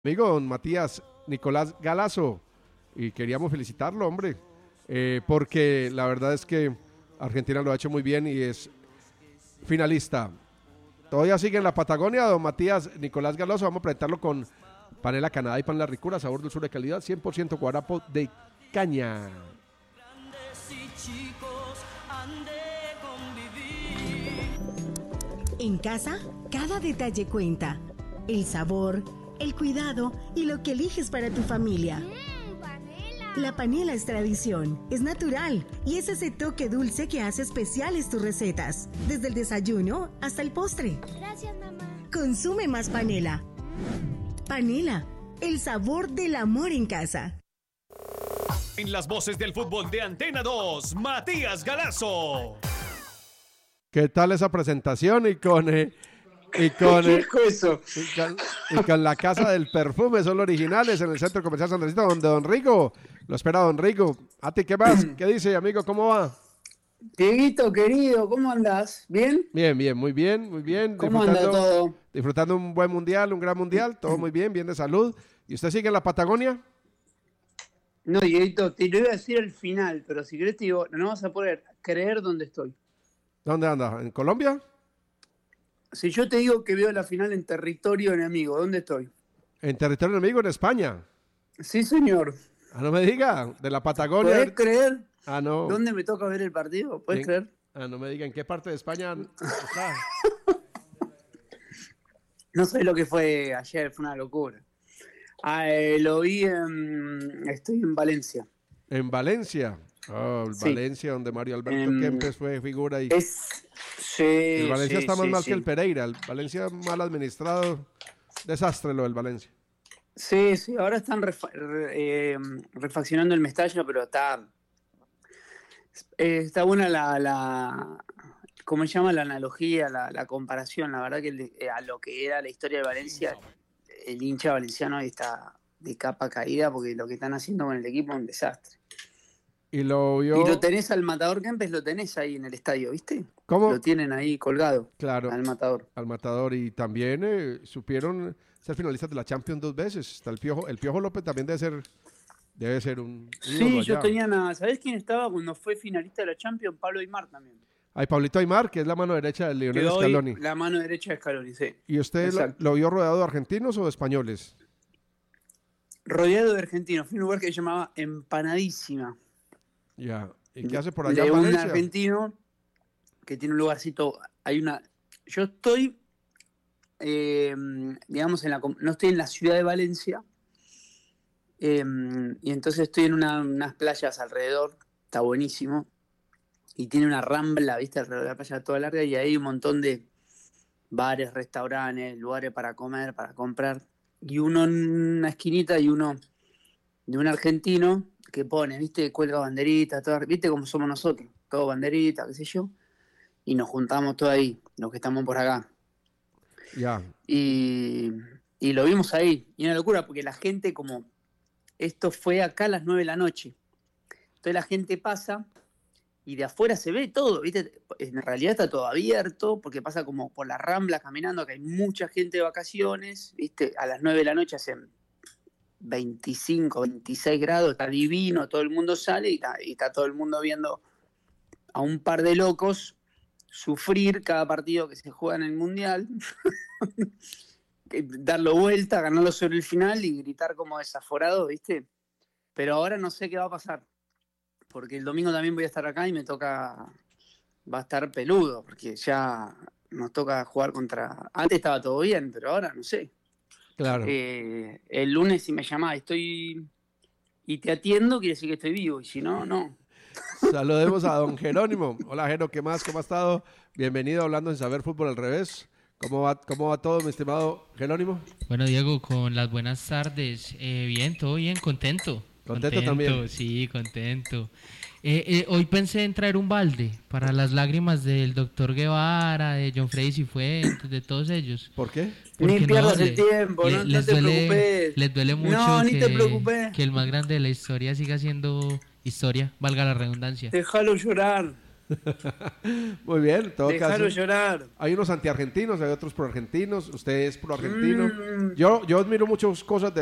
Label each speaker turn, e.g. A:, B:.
A: Amigo don Matías Nicolás Galazo, y queríamos felicitarlo, hombre, porque la verdad es que Argentina lo ha hecho muy bien y es finalista. Todavía sigue en la Patagonia, don Matías Nicolás Galazo. Vamos a presentarlo con panela Canadá y pan La Ricura, sabor dulzura de calidad, 100% guarapo de caña.
B: En casa, cada detalle cuenta. El sabor, el cuidado y lo que eliges para tu familia.
C: Panela.
B: La panela es tradición, es natural y es ese toque dulce que hace especiales tus recetas, desde el desayuno hasta el postre.
C: Gracias, mamá.
B: Consume más panela. Panela, el sabor del amor en casa.
D: En las voces del fútbol de Antena 2, Matías Galazo.
A: ¿Qué tal esa presentación? Y con la Casa del Perfume, son los originales en el Centro Comercial San Andresito, donde don Rigo, lo espera don Rigo. ¿A ti qué más? ¿Qué dice, amigo? ¿Cómo va?
E: Dieguito, querido, ¿cómo andás? ¿Bien?
A: Bien, muy bien, muy bien.
E: ¿Cómo anda todo?
A: Disfrutando un buen mundial, un gran mundial, todo muy bien, bien de salud. ¿Y usted sigue en la Patagonia?
E: No, Dieguito, te lo iba a decir al final, pero si querés te digo, no vas a poder creer dónde estoy.
A: ¿Dónde anda? ¿En Colombia?
E: Si yo te digo que veo la final en territorio enemigo, ¿dónde estoy?
A: En territorio enemigo, en España.
E: Sí, señor.
A: No me diga, de la Patagonia.
E: ¿Podés creer?
A: No.
E: ¿Dónde me toca ver el partido? ¿Podés creer?
A: No me diga, ¿en qué parte de España está?
E: No sé lo que fue ayer, fue una locura. Lo vi estoy en Valencia.
A: ¿En Valencia?
E: Sí.
A: Valencia, donde Mario Alberto Kempes fue figura. Y
E: Sí,
A: el Valencia está más mal
E: sí.
A: que el Pereira. El Valencia mal administrado. Desastre lo del Valencia.
E: Sí, ahora están refaccionando el Mestalla, pero está buena ¿cómo se llama? La analogía, la comparación. La verdad que a lo que era la historia de Valencia, el hincha valenciano está de capa caída porque lo que están haciendo con el equipo es un desastre.
A: Y lo vio.
E: Y lo tenés al Matador Kempes, lo tenés ahí en el estadio, ¿viste?
A: ¿Cómo?
E: Lo tienen ahí colgado.
A: Claro.
E: Al Matador.
A: Al Matador. Y también supieron ser finalistas de la Champions 2 veces. Está el Piojo López también debe ser un
E: Sí, yo tenía nada. ¿Sabés quién estaba cuando fue finalista de la Champions? Pablo Aimar también.
A: Hay Pablito Aimar, que es la mano derecha de Lionel Scaloni.
E: La mano derecha de Scaloni, sí.
A: ¿Y usted lo vio rodeado de argentinos o de españoles?
E: Rodeado de argentinos. Fue un lugar que se llamaba Empanadísima.
A: Ya. ¿Y qué hace por allá
E: de
A: en
E: un
A: Valencia?
E: argentino que tiene un lugarcito. Yo estoy, digamos, no estoy en la ciudad de Valencia. Y entonces estoy en unas playas alrededor. Está buenísimo. Y tiene una rambla, ¿viste? Alrededor de la playa toda larga. Y hay un montón de bares, restaurantes, lugares para comer, para comprar. Y uno en una esquinita y uno de un argentino que pone, ¿viste? Cuelga banderitas, ¿viste cómo somos nosotros? Todo banderitas, qué sé yo. Y nos juntamos todos ahí, los que estamos por acá.
A: Ya.
E: Y lo vimos ahí. Y una locura, porque la gente, como esto fue acá a las 9 de la noche. Entonces la gente pasa y de afuera se ve todo, ¿viste? En realidad está todo abierto, porque pasa como por la Rambla caminando, que hay mucha gente de vacaciones, ¿viste? A las 9 de la noche hacen 25, 26 grados, está divino, todo el mundo sale y está todo el mundo viendo a un par de locos sufrir cada partido que se juega en el Mundial, darlo vuelta, ganarlo sobre el final y gritar como desaforado, ¿viste? Pero ahora no sé qué va a pasar, porque el domingo también voy a estar acá y va a estar peludo, porque ya nos toca jugar antes estaba todo bien, pero ahora no sé.
A: Claro.
E: El lunes si me llamás y te atiendo, quiere decir que estoy vivo, y si no, no.
A: Saludemos a don Jerónimo. Hola, Jero, ¿qué más? ¿Cómo ha estado? Bienvenido a Hablando en Saber Fútbol al Revés. ¿Cómo va todo, mi estimado Jerónimo?
F: Bueno, Diego, con las buenas tardes. Bien, todo bien, contento.
A: ¿Contento también?
F: Sí, contento. Hoy pensé en traer un balde para las lágrimas del doctor Guevara, de John Freddy Cifuentes, de todos ellos.
A: ¿Por qué?
F: Porque
E: ni pierdas el tiempo, no te preocupes.
F: Les duele mucho que el más grande de la historia siga siendo historia, valga la redundancia.
E: Déjalo llorar.
A: Muy bien, en todo
E: Dejaron
A: caso.
E: llorar.
A: Hay unos antiargentinos, hay otros proargentinos. Usted es proargentino. Yo admiro muchas cosas